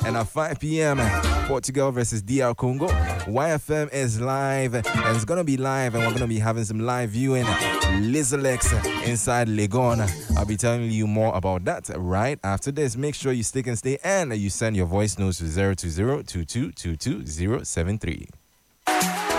And at 5 p.m., Portugal versus DR Congo. YFM is live, and it's going to be live, and we're going to be having some live viewing. Lizolex inside Legon. I'll be telling you more about that right after this. Make sure you stick and stay, and you send your voice notes to 020-2222-073.